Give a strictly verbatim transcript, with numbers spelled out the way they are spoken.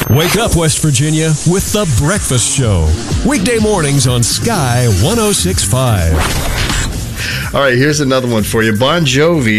Wake up, West Virginia, with The Breakfast Show. Weekday mornings on Sky one oh six point five. All right, here's another one for you. Bon Jovi